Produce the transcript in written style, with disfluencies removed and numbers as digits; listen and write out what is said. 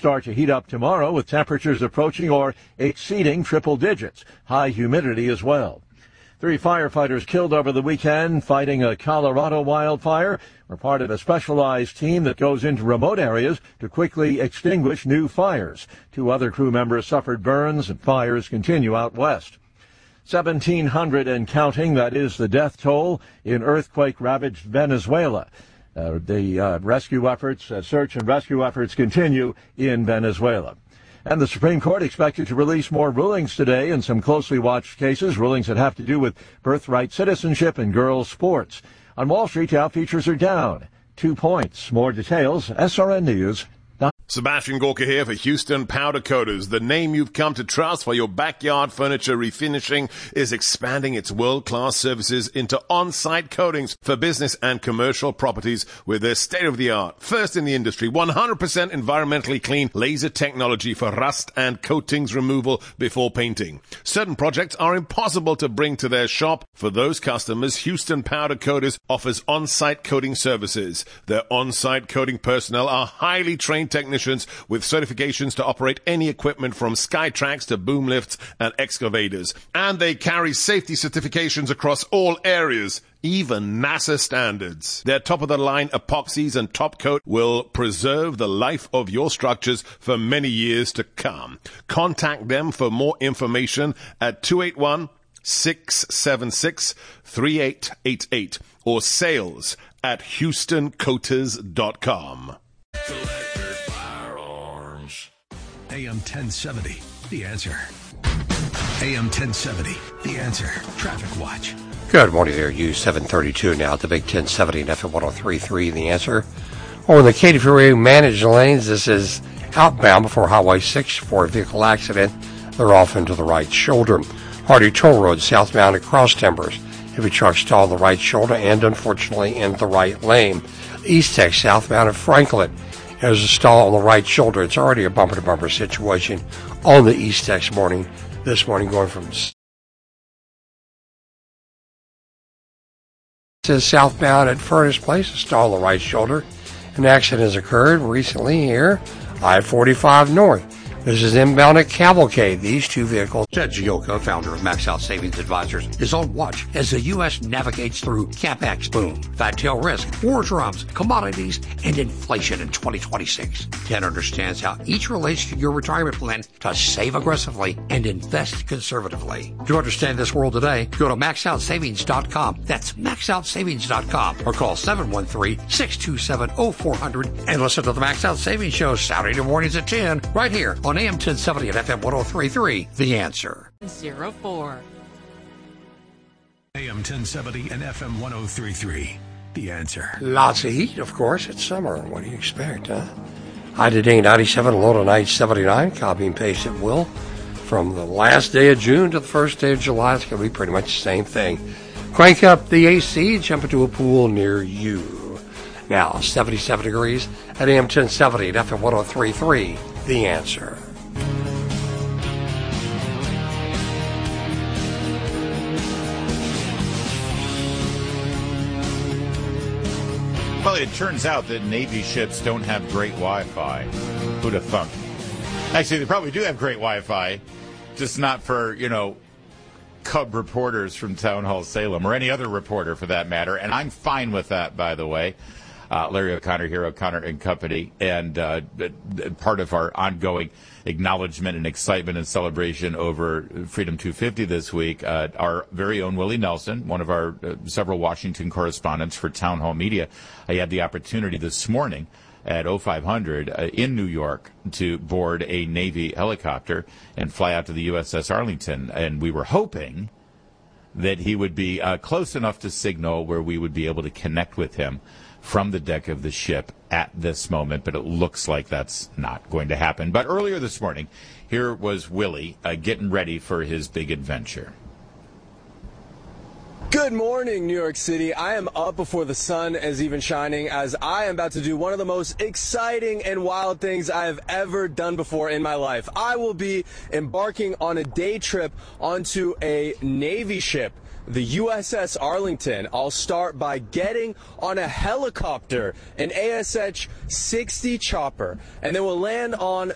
start to heat up tomorrow with temperatures approaching or exceeding triple digits. High humidity as well. 3 firefighters killed over the weekend fighting a Colorado wildfire were part of a specialized team that goes into remote areas to quickly extinguish new fires. 2 other crew members suffered burns, and fires continue out west. 1,700 and counting, that is the death toll in earthquake-ravaged Venezuela. The rescue efforts, search and rescue efforts continue in Venezuela. And the Supreme Court expected to release more rulings today in some closely watched cases, rulings that have to do with birthright citizenship and girls' sports. On Wall Street, Dow futures are down 2 points. More details, SRN News. Sebastian Gorka here for Houston Powder Coaters. The name you've come to trust for your backyard furniture refinishing is expanding its world-class services into on-site coatings for business and commercial properties with their state-of-the-art, first in the industry, 100% environmentally clean laser technology for rust and coatings removal before painting. Certain projects are impossible to bring to their shop. For those customers, Houston Powder Coaters offers on-site coating services. Their on-site coating personnel are highly trained technicians with certifications to operate any equipment from Skytrax to boom lifts and excavators. And they carry safety certifications across all areas, even NASA standards. Their top-of-the-line epoxies and top coat will preserve the life of your structures for many years to come. Contact them for more information at 281-676-3888 or sales at HoustonCoaters.com. AM 1070, The Answer. AM 1070, The Answer. Traffic Watch. Good morning there, you 732 now at the Big 1070 and FM 103.3, The Answer. Over the Katy Freeway managed lanes, this is outbound before Highway 6 for a vehicle accident. They're off into the right shoulder. Hardy Toll Road southbound at Cross Timbers. Heavy truck stalled the right shoulder and unfortunately in the right lane. East Tech southbound at Franklin. There's a stall on the right shoulder. It's already a bumper-to-bumper situation on the East Tech this morning going from southbound at Furnace Place, a stall on the right shoulder. An accident has occurred recently here, I-45 North. This is inbound at Cavalcade. These 2 vehicles. Ted Gioka, founder of Max Out Savings Advisors, is on watch as the U.S. navigates through CapEx boom, fat tail risk, war drums, commodities, and inflation in 2026. Ted understands how each relates to your retirement plan to save aggressively and invest conservatively. To understand this world today, go to MaxOutSavings.com. That's MaxOutSavings.com or call 713-627-0400 and listen to the Max Out Savings Show Saturday mornings at 10 right here on AM 1070 and FM 103.3, The Answer. 04. AM 1070 and FM 103.3, The Answer. Lots of heat, of course. It's summer. What do you expect, huh? High today 97, low tonight 79. Copy and paste at will. From the last day of June to the first day of July, it's going to be pretty much the same thing. Crank up the AC, jump into a pool near you. Now, 77 degrees at AM 1070 and FM 103.3, The Answer. Well, it turns out that Navy ships don't have great Wi-Fi. Who'd have thunk? Actually, they probably do have great Wi-Fi, just not for, cub reporters from Town Hall Salem, or any other reporter for that matter. And I'm fine with that, by the way. Larry O'Connor here, O'Connor and Company, and part of our ongoing acknowledgement and excitement and celebration over Freedom 250 this week, our very own Willie Nelson, one of our several Washington correspondents for Town Hall Media. I had the opportunity this morning at 0500 in New York to board a Navy helicopter and fly out to the USS Arlington, and we were hoping that he would be close enough to signal where we would be able to connect with him from the deck of the ship at this moment, but it looks like that's not going to happen. But earlier this morning, here was Willie getting ready for his big adventure. Good morning, New York City. I am up before the sun is even shining as I am about to do one of the most exciting and wild things I have ever done before in my life. I will be embarking on a day trip onto a Navy ship, the USS Arlington. I'll start by getting on a helicopter, an ASH-60 chopper, and then we'll land on